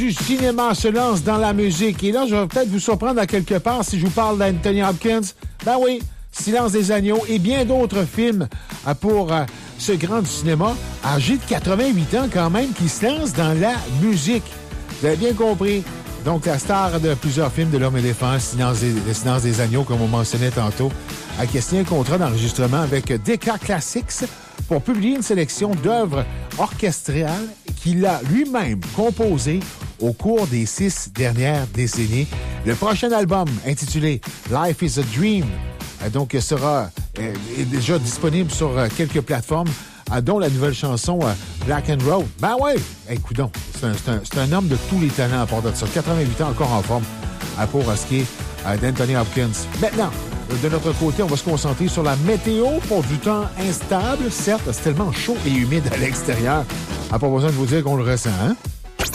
du cinéma se lance dans la musique. Et là, je vais peut-être vous surprendre à quelque part si je vous parle d'Anthony Hopkins. Ben oui, Silence des agneaux et bien d'autres films pour ce grand du cinéma, âgé de 88 ans quand même, qui se lance dans la musique. Vous avez bien compris. Donc, la star de plusieurs films de L'Homme éléphant, Silence des agneaux, comme on mentionnait tantôt, a signé un contrat d'enregistrement avec Decca Classics pour publier une sélection d'œuvres orchestrales qu'il a lui-même composées au cours des 6 dernières décennies. Le prochain album, intitulé Life is a Dream, donc sera est déjà disponible sur quelques plateformes, dont la nouvelle chanson Black and Road. Ben ouais! Coudonc, c'est un homme de tous les talents à part de ça. 88 ans, encore en forme pour ce qui est d'Anthony Hopkins. Maintenant, de notre côté, on va se concentrer sur la météo pour du temps instable. Certes, c'est tellement chaud et humide à l'extérieur. Pas besoin de vous dire qu'on le ressent, hein?